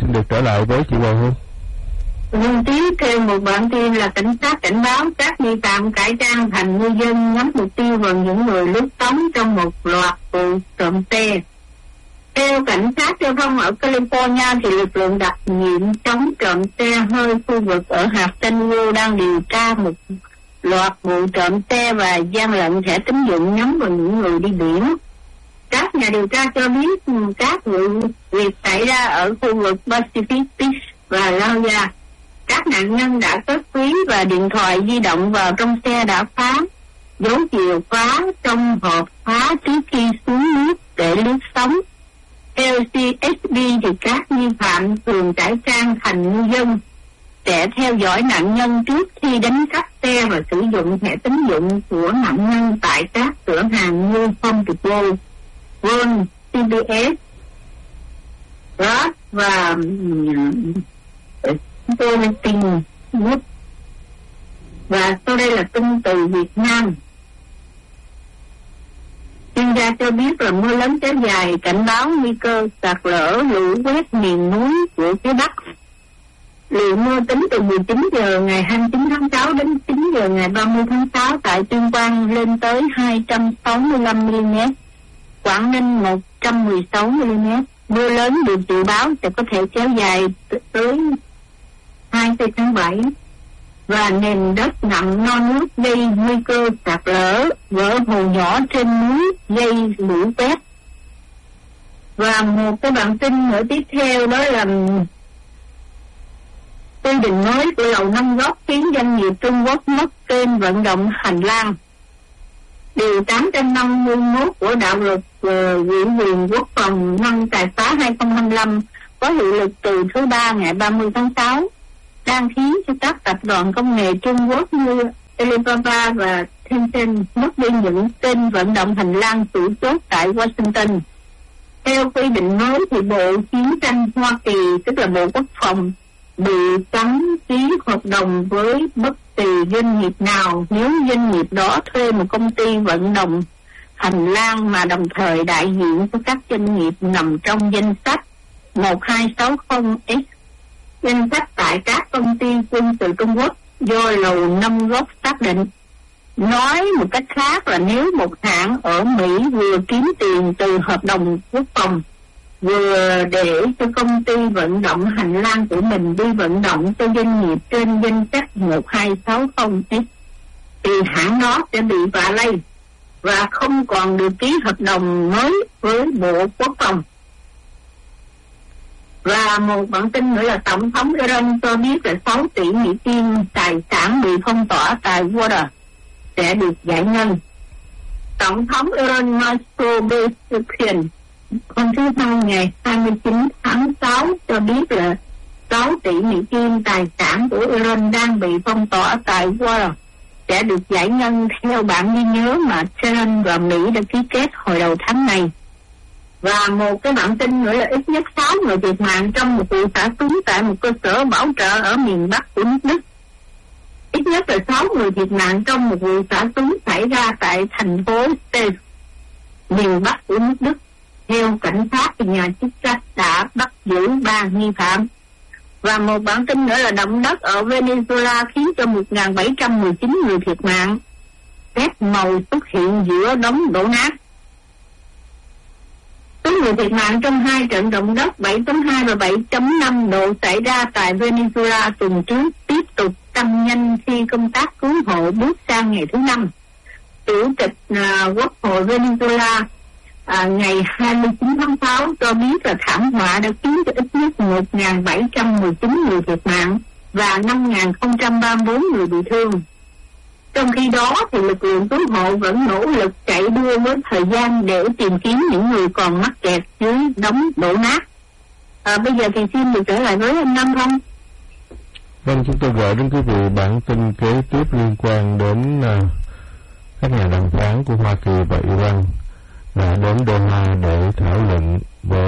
xin được trở lại với chị Bầu Hương. Tiếp theo một bản tin là cảnh sát cảnh báo các nghi phạm cải trang thành ngư dân nhắm mục tiêu vào những người lướt sóng trong một loạt vụ trộm xe. Theo cảnh sát giao thông ở California thì lực lượng đặc nhiệm chống trộm xe hơi khu vực ở hạt San Diego đang điều tra một loạt vụ trộm xe và gian lận thẻ tín dụng nhắm vào những người đi biển. Các nhà điều tra cho biết các vụ việc xảy ra ở khu vực Pacific Beach và Lauja. Các nạn nhân đã cất ví và điện thoại di động vào trong xe đã phá, giấu chìa khóa trong hộp khóa trước khi xuống nước để lướt sóng. Theo CSB thì các nghi phạm thường cải trang thành ngư dân sẽ theo dõi nạn nhân trước khi đánh cắp xe và sử dụng thẻ tín dụng của nạn nhân tại các cửa hàng như Home Depot, Walmart, CVS, Ross và Burlington. Và sau đây là tin từ Việt Nam. Chuyên gia cho biết là mưa lớn kéo dài cảnh báo nguy cơ sạt lở lũ quét miền núi của phía Bắc. Lượng mưa tính từ 19 giờ ngày 29 tháng 6 đến 9 giờ ngày 30 tháng 6 tại Tuyên Quang lên tới 265 mm, Quảng Ninh 116 mm. Mưa lớn được dự báo sẽ có thể kéo dài tới 24 tháng 7 và nền đất nặng non nước gây nguy cơ sạt lở, vỡ hồ nhỏ trên núi gây lũ quét. Và một cái bản tin nữa tiếp theo đó là quy định mới của Lầu Năm Góc khiến doanh nghiệp Trung Quốc mất kênh vận động hành lang. Điều 851 của đạo luật ủy quyền quốc phòng nâng tài phá 2025 có hiệu lực từ thứ Ba ngày 30 tháng 6 đang khiến cho các tập đoàn công nghệ Trung Quốc như Alibaba và Tencent mất đi những kênh vận động hành lang chủ chốt tại Washington. Theo quy định mới thì Bộ Chiến tranh Hoa Kỳ, tức là Bộ Quốc phòng, bị cấm ký hợp đồng với bất kỳ doanh nghiệp nào nếu doanh nghiệp đó thuê một công ty vận động hành lang mà đồng thời đại diện cho các doanh nghiệp nằm trong danh sách 1260X, danh sách tại các công ty quân sự Trung Quốc do Lầu Năm Góc xác định. Nói một cách khác là nếu một hãng ở Mỹ vừa kiếm tiền từ hợp đồng quốc phòng, vừa để cho công ty vận động hành lang của mình đi vận động cho doanh nghiệp trên danh sách 1260X, thì hãng đó sẽ bị vạ lây và không còn được ký hợp đồng mới với Bộ Quốc phòng. Và một bản tin nữa là Tổng thống Iran cho biết là 6 tỷ Mỹ Kim tài sản bị phong tỏa tại Water sẽ được giải ngân. Tổng thống Iran Masoud Pezeshkian hôm thứ Hai ngày 29 tháng 6 cho biết là 6 tỷ Mỹ Kim tài sản của Iran đang bị phong tỏa tại Water sẽ được giải ngân theo bản ghi nhớ mà Tehran và Mỹ đã ký kết hồi đầu tháng này. Và một cái bản tin nữa là ít nhất 6 người thiệt mạng trong một vụ xả súng tại một cơ sở bảo trợ ở miền Bắc của nước Đức. Ít nhất là 6 người thiệt mạng trong một vụ xả súng xảy ra tại thành phố Steyr, miền Bắc của nước Đức. Theo cảnh sát thì nhà chức trách đã bắt giữ 3 nghi phạm. Và một bản tin nữa là động đất ở Venezuela khiến cho 1.719 người thiệt mạng. Phép màu xuất hiện giữa đống đổ nát. Số người thiệt mạng trong 2 trận động đất 7.2 và 7.5 độ xảy ra tại Venezuela tuần trước tiếp tục tăng nhanh khi công tác cứu hộ bước sang ngày thứ 5. Chủ tịch Quốc hội Venezuela ngày 29 tháng 6 cho biết là thảm họa đã khiến cho ít nhất 1.719 người thiệt mạng và 5.034 người bị thương. Trong khi đó thì lực lượng cứu hộ vẫn nỗ lực chạy đua với thời gian để tìm kiếm những người còn mắc kẹt dưới đống đổ nát. Bây giờ thì xin được trở lại với anh Năm không? Vâng, chúng tôi gửi đến quý vị bản tin kế tiếp liên quan đến các nhà đàm phán của Hoa Kỳ và Iran đã đến Doha để thảo luận